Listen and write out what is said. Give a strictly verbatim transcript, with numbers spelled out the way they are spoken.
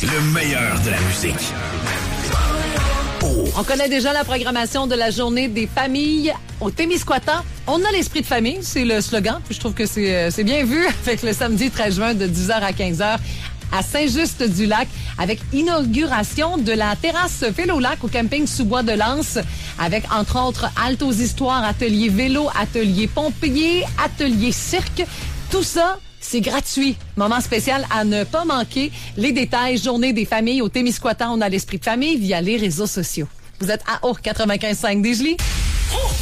Le meilleur de la musique. Oh. On connaît déjà la programmation de la journée des familles au Témiscouata. On a l'esprit de famille, c'est le slogan. Puis je trouve que c'est, c'est bien vu avec le samedi treize juin de dix heures à quinze heures à Saint-Just-du-Lac avec inauguration de la terrasse Vélo-Lac au camping Sous-Bois de Lens avec entre autres halte aux histoires, atelier vélo, atelier pompier, atelier cirque. Tout ça, c'est gratuit. Moment spécial à ne pas manquer. Les détails, journée des familles au Témiscouata, on a l'esprit de famille via les réseaux sociaux. Vous êtes à O quatre-vingt-quinze virgule cinq Dégelée.